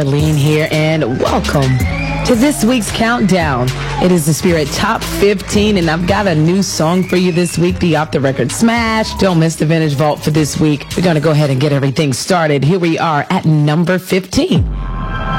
Arlene here, and welcome to this week's countdown. It is the Spirit Top 15, and I've got a new song for you this week, the Off the Record Smash. Don't miss the Vintage Vault for this week. We're going to go ahead and get everything started. Here we are at number 15.